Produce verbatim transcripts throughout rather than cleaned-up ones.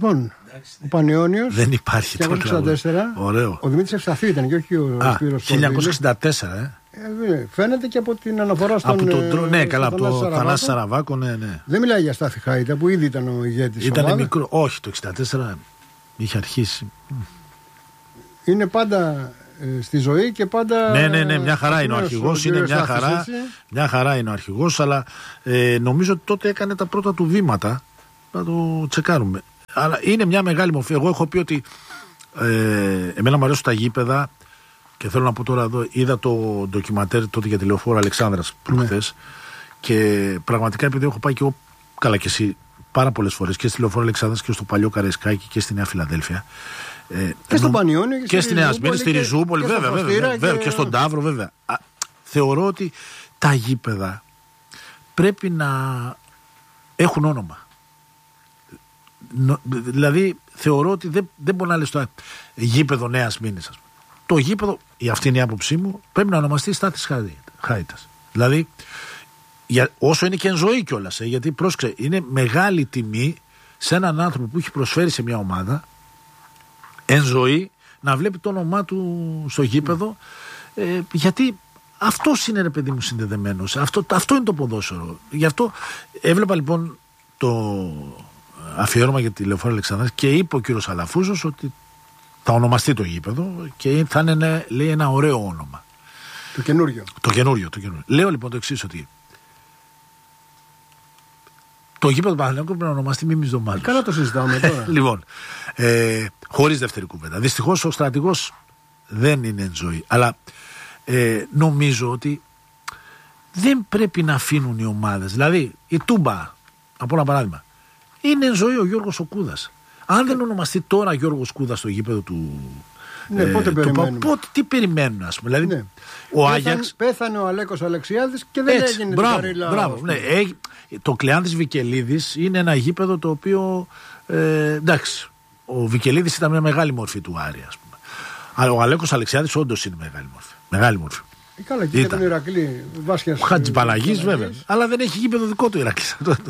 Λοιπόν, ο Πανιώνιος. Δεν υπάρχει χίλια εννιακόσια εξήντα τέσσερα. Ωραίο. Ο Δημήτρης Ευσταθίου ήταν και όχι ο Α, Σπύρος χίλια εννιακόσια εξήντα τέσσερα, ε. Ε, φαίνεται και από την αναφορά στον. Από τον, ναι, καλά, από το Θανάση Θανάση Σαραβάκο, ναι, ναι. Δεν μιλάει για Στάθη Χάιτα που ήδη ήταν ο ηγέτης. Ήταν μικρό. Όχι, το εξήντα τέσσερα είχε αρχίσει. Είναι πάντα ε, στη ζωή και πάντα. Ναι, ναι, ναι, μια χαρά είναι ο αρχηγός. Είναι μια χαρά, μια χαρά είναι ο αρχηγός, αλλά ε, νομίζω ότι τότε έκανε τα πρώτα του βήματα. Να το τσεκάρουμε. Αλλά είναι μια μεγάλη μορφή. Εγώ έχω πει ότι ε, εμένα μου αρέσουν τα γήπεδα και θέλω να πω τώρα εδώ. Είδα το ντοκιματέρ τότε για τη Λεωφόρο Αλεξάνδρας προχθές και πραγματικά επειδή έχω πάει και εγώ, καλά και εσύ, πάρα πολλές φορές και στη Λεωφόρο Αλεξάνδρας και στο παλιό Καραϊσκάκι και στη Νέα Φιλαδέλφια. Ε, και στον Πανιώνιο και, και στη Νέα Σμύρνη, στη Ριζούπολη, βέβαια, βέβαια, βέβαια, βέβαια, και... και στον Ταύρο, βέβαια. Α, θεωρώ ότι τα γήπεδα πρέπει να έχουν όνομα. Δηλαδή θεωρώ ότι δεν, δεν μπορεί να λες το γήπεδο Νέας Μήνης, ας πούμε. Το γήπεδο, η αυτή είναι η άποψή μου, πρέπει να ονομαστεί Στάθης Χάιτας. Δηλαδή για, όσο είναι και εν ζωή κιόλας, ε, γιατί πρόσεξε, είναι μεγάλη τιμή σε έναν άνθρωπο που έχει προσφέρει σε μια ομάδα εν ζωή να βλέπει το όνομά του στο γήπεδο, ε, γιατί αυτός είναι, ρε παιδί μου, συνδεδεμένος, αυτό, αυτό είναι το ποδόσφαιρο. Γι' αυτό έβλεπα λοιπόν το αφιέρωμα για τη Λεωφόρο Αλεξανδράς και είπε ο κύριος Αλαφούζος ότι θα ονομαστεί το γήπεδο και θα είναι, λέει, ένα ωραίο όνομα. Το καινούριο. Το καινούριο, το καινούριο. Λέω λοιπόν το εξής, ότι το γήπεδο του Παναθηναϊκού πρέπει να ονομαστεί Μίμης Δωμάζος. Καλά το συζητάμε τώρα. Λοιπόν, ε, χωρίς δεύτερη κουβέντα. Δυστυχώς ο στρατηγός δεν είναι εν ζωή. Αλλά ε, νομίζω ότι δεν πρέπει να αφήνουν οι ομάδες. Δηλαδή η Τούμπα, από ένα παράδειγμα, είναι εν ζωή ο Γιώργος ο Κούδας. Αν δεν ονομαστεί τώρα Γιώργος Κούδας στο γήπεδο του. Ναι, πότε ε, περιμένουμε. Το, πότε, τι περιμένουν, ας πούμε. Δηλαδή, ναι. ο Πέθανε, Άγιαξ. Πέθανε ο Αλέκος Αλεξιάδης και δεν έτσι, έγινε μπράβο, την Καρίλα. Μπράβο, ναι, ε, το Κλεάνθης Βικελίδης είναι ένα γήπεδο το οποίο. Ε, εντάξει, ο Βικελίδης ήταν μια μεγάλη μορφή του Άρη, ας πούμε. Αλλά ο Αλέκος Αλεξιάδης όντως είναι μεγάλη μορφή. Μεγάλη μορφή. Ε, καλά, και τον Ηρακλή. Ο Χατζηπαναγής, βέβαια. Αλλά δεν έχει γήπεδο δικό του Ηρακλή.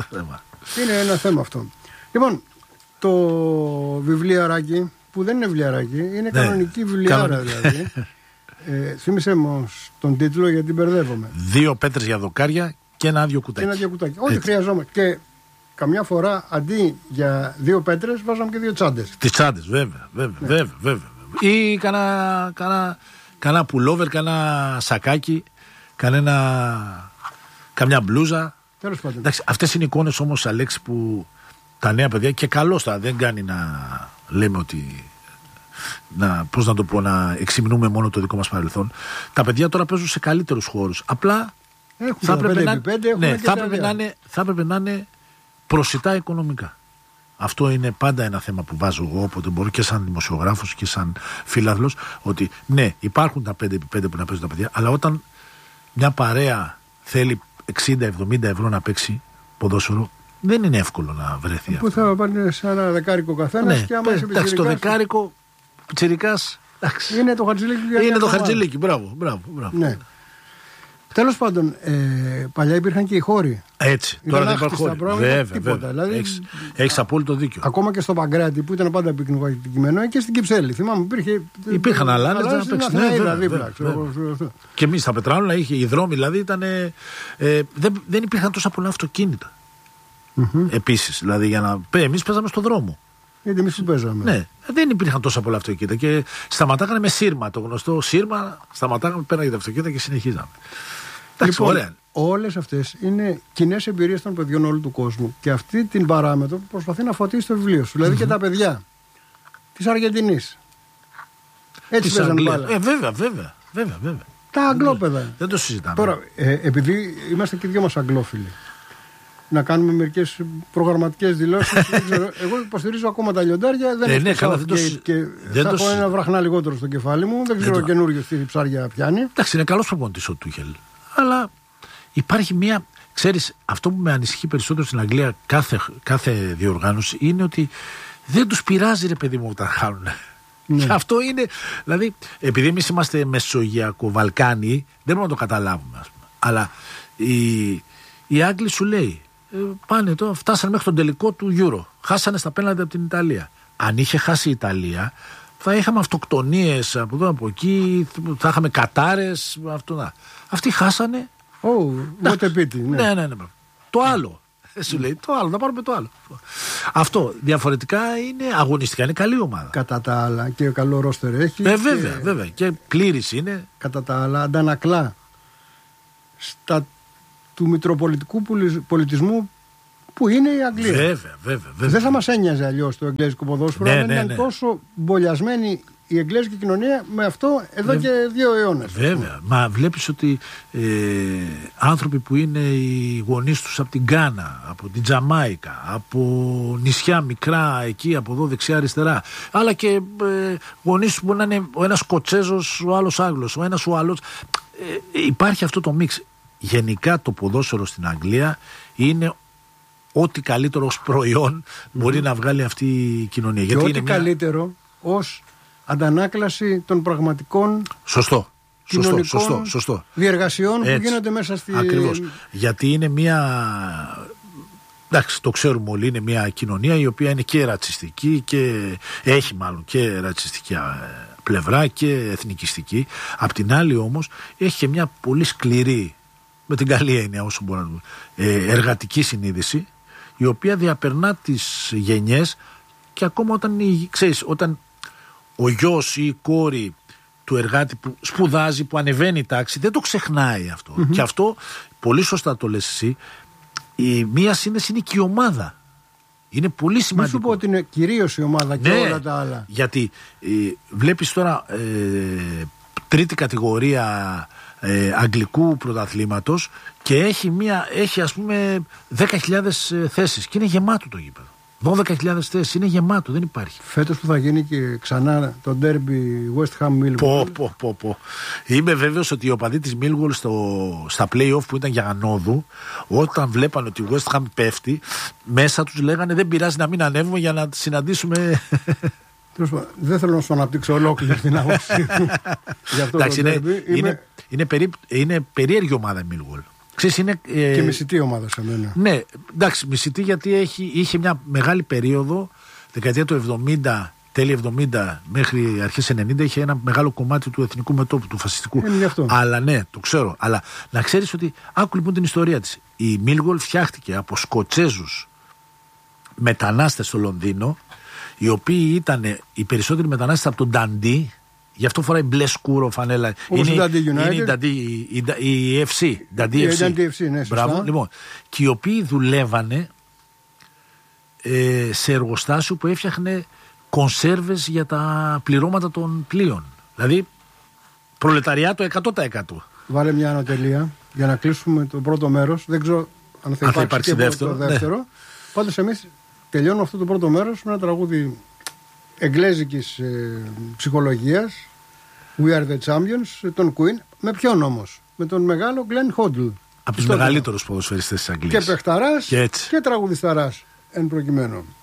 Είναι ένα θέμα αυτό. Λοιπόν, το βιβλιαράκι, που δεν είναι βιβλιαράκι, είναι ναι, κανονική βιβλιάρα δηλαδή. ε, θύμισε μας τον τίτλο γιατί μπερδεύομαι. Δύο πέτρες για δοκάρια και ένα άδειο κουτάκι. Και ένα άδειο κουτάκι. Ό,τι χρειαζόμαστε. Και καμιά φορά αντί για δύο πέτρες βάζαμε και δύο τσάντες. Τις τσάντες, βέβαια, βέβαια, ναι. βέβαια, βέβαια. Ή κανένα, κανένα, κανένα πουλόβερ, κανένα σακάκι, κανένα, καμιά μπλούζα. Τέλος πάντων. Εντάξει, αυτές είναι εικόνες όμως, Αλέξη, που τα νέα παιδιά, και καλώς τα, δεν κάνει να λέμε ότι, να, πώς να το πω, να εξυμνούμε μόνο το δικό μας παρελθόν. Τα παιδιά τώρα παίζουν σε καλύτερους χώρους. Απλά έχουν θα έπρεπε να, ναι, θα να είναι, θα έπρεπε να είναι προσιτά οικονομικά. Αυτό είναι πάντα ένα θέμα που βάζω εγώ όποτε μπορώ, και σαν δημοσιογράφος και σαν φίλαθλος, ότι ναι, υπάρχουν τα πέντε επί πέντε που να παίζουν τα παιδιά, αλλά όταν μια παρέα θέλει εξήντα εβδομήντα ευρώ να παίξει ποδόσφαιρο, δεν είναι εύκολο να βρεθεί. Που θα πάνε σε ένα δεκάρικο καθένα, ναι, και άμα είσαι εντάξει, το δεκάρικο πιτσιρικάς. Είναι το χαρτζηλίκι. Είναι το χαρτζηλίκι, μπράβο, μπράβο, μπράβο. Ναι. Τέλος πάντων, ε, παλιά υπήρχαν και οι χώροι. Έτσι, ήταν τώρα δεν υπάρχουν χώροι. Βέβαια, τίποτα. βέβαια. Δηλαδή, έχεις, έχεις απόλυτο δίκιο. Ακόμα και στο Παγκράτη που ήταν πάντα πυκνοκατοικημένο και στην Κυψέλη. Θυμάμαι, υπήρχε. Υπήρχαν άλλες να παίξουν. Ναι, βέβαια, δίπλα, βέβαια, βέβαια. Και εμείς στα Πετράλωνα είχε, οι δρόμοι δηλαδή ήταν. Ε, δεν, δεν υπήρχαν τόσα πολλά αυτοκίνητα. Mm-hmm. Επίσης, δηλαδή για να. Εμείς παίζαμε στον δρόμο. Γιατί εμείς που παίζαμε. Ναι, δεν υπήρχαν τόσα πολλά αυτοκίνητα. Και σταματάγανε με σύρμα. Το γνωστό σύρμα, σταματάγανε, πέραγε τα αυτοκίνητα και συνεχίζαμε. Λοιπόν, ωραία. Όλες αυτές είναι κοινές εμπειρίες των παιδιών όλου του κόσμου. Και αυτή την παράμετρο προσπαθεί να φωτίσει το βιβλίο σου. Δηλαδή mm-hmm. και τα παιδιά της Αργεντινής. Έτσι παίζανε μπάλα. Ε, βέβαια, βέβαια, βέβαια, βέβαια. Τα αγγλόπαιδα. Δεν το συζητάμε. Τώρα, ε, επειδή είμαστε και δυο μας αγγλόφιλοι, να κάνουμε μερικές προγραμματικές δηλώσεις. Εγώ υποστηρίζω ακόμα τα λιοντάρια. Δεν ε, έχει ναι, καλά, και, το... και δεν θα έχω το... ένα βραχνά λιγότερο στο κεφάλι μου. Δεν ξέρω το... καινούριο τι ψάρια πιάνει. Εντάξει, είναι καλός προπονητής ο Τούχελ. Αλλά υπάρχει μία. Ξέρεις, αυτό που με ανησυχεί περισσότερο στην Αγγλία κάθε, κάθε διοργάνωση είναι ότι δεν τους πειράζει, ρε παιδί μου, όταν χάνουν. Ναι. Αυτό είναι. Δηλαδή, επειδή εμείς είμαστε Μεσογειακο-Βαλκάνοι, δεν μπορούμε να το καταλάβουμε, ας πούμε. Αλλά η, η Άγγλοι σου λέει, ε, πάνε τώρα, φτάσανε μέχρι τον τελικό του Euro. Χάσανε στα πέναλτι από την Ιταλία. Αν είχε χάσει η Ιταλία, θα είχαμε αυτοκτονίες από εδώ από εκεί, θα είχαμε κατάρες. Αυτό, να. Αυτοί χάσανε. Oh, what a pity, ναι. Ναι, ναι, ναι. Το άλλο. Σου λέει το άλλο, να πάρουμε το άλλο. Αυτό διαφορετικά είναι αγωνιστικά, είναι καλή ομάδα. Κατά τα άλλα και καλό ρόστερ έχει. Ε, βέβαια, και... βέβαια. Και πλήρης είναι. Κατά τα άλλα, αντανακλά στα του μητροπολιτικού πολιτισμού που είναι η Αγγλία. Βέβαια, βέβαια, βέβαια. Δεν θα μας ένοιαζε αλλιώς το εγγλέζικο ποδόσφαιρο, ναι, αν ναι, ήταν ναι. τόσο μπολιασμένη η εγγλέζικη κοινωνία με αυτό εδώ και δύο αιώνες. Βέβαια. Μα βλέπεις ότι ε, άνθρωποι που είναι οι γονείς τους από την Γκάνα, από την Τζαμάικα, από νησιά μικρά εκεί, από εδώ δεξιά αριστερά, αλλά και ε, γονείς που να είναι ο ένας Σκοτσέζος, ο άλλος Άγγλος, ο ένας ο άλλος. Ε, υπάρχει αυτό το μίξ. Γενικά το ποδόσφαιρο στην Αγγλία είναι ό,τι καλύτερο ως προϊόν μπορεί mm. να βγάλει αυτή η κοινωνία. Και γιατί ό,τι είναι μια... καλύτερο ως αντανάκλαση των πραγματικών σωστό, κοινωνικών σωστό, σωστό, σωστό. διεργασιών Έτσι. που γίνονται μέσα στη... Ακριβώς. Γιατί είναι μια... Εντάξει, το ξέρουμε όλοι, είναι μια κοινωνία η οποία είναι και ρατσιστική και έχει μάλλον και ρατσιστική πλευρά και εθνικιστική. Απ' την άλλη όμως έχει και μια πολύ σκληρή, με την καλή έννοια όσο μπορώ να το ε, εργατική συνείδηση, η οποία διαπερνά τις γενιές και ακόμα όταν, ξέρεις, όταν ο γιος ή η κόρη του εργάτη που σπουδάζει, που ανεβαίνει η τάξη, δεν το ξεχνάει αυτό. Mm-hmm. Και αυτό, πολύ σωστά το λες εσύ, η μία σύνδεση είναι και η ομάδα. Είναι πολύ σημαντικό. Μην σου πω ότι είναι κυρίως η ομάδα και ναι, όλα τα άλλα. Γιατί ε, βλέπεις τώρα ε, τρίτη κατηγορία ε, αγγλικού πρωταθλήματος και έχει, μία, έχει ας πούμε δέκα χιλιάδες θέσεις και είναι γεμάτο το γήπεδο. δώδεκα χιλιάδες θέσεις, είναι γεμάτο, δεν υπάρχει. Φέτος που θα γίνει και ξανά το ντέρμπι West Ham Millwall. Πω, πω, πω, πω. Είμαι βέβαιος ότι οι οπαδοί της Millwall στο, στα play-off που ήταν για ανόδου, όταν βλέπαν ότι η West Ham πέφτει, μέσα τους λέγανε δεν πειράζει να μην ανέβουμε για να συναντήσουμε. Δεν θέλω να σου αναπτύξω ολόκληρη την άποψη για αυτό. Εντάξει, το είναι, ντέρμπι. είναι, Είμαι... είναι, περί, είναι περίεργη ομάδα η Millwall. Ξέρεις, είναι, ε... και μισητή ομάδα σε μένα. Ναι, εντάξει, μισητή γιατί έχει, είχε μια μεγάλη περίοδο, δεκαετία του εβδομήντα, τέλη εβδομήντα μέχρι αρχές ενενήντα, είχε ένα μεγάλο κομμάτι του εθνικού μετώπου, του φασιστικού. Ε, Αλλά ναι, το ξέρω. Αλλά να ξέρεις ότι, άκου λοιπόν την ιστορία της. Η Millwall φτιάχτηκε από Σκοτσέζους μετανάστες στο Λονδίνο, οι οποίοι ήταν οι περισσότεροι μετανάστες από τον Νταντί. Γι' αυτό φοράει μπλε σκούρο φανέλα. Όπως είναι, η είναι η, Dundee, η, η, η εφ σι. Dundee εφ σι. εφ σι, ναι, μπράβο. Λοιπόν, και οι οποίοι δουλεύανε ε, σε εργοστάσιο που έφτιαχνε κονσέρβες για τα πληρώματα των πλοίων. Δηλαδή, προλεταριάτο εκατό τοις εκατό. Βάλε μια ανατελεία για να κλείσουμε το πρώτο μέρος. Δεν ξέρω αν θα, αν υπάρξει, θα υπάρξει και δεύτερο. Το δεύτερο. Ναι. Πάντως εμείς τελειώνουμε αυτό το πρώτο μέρος με ένα τραγούδι εγγλέζικης ε, ψυχολογίας, We Are The Champions, τον Queen. Με ποιον όμως? Με τον μεγάλο Glenn Hoddle. Από τους μεγαλύτερους ποδοσφαιριστές της Αγγλίας. Και παιχταράς και, και τραγουδισταράς εν προκειμένου.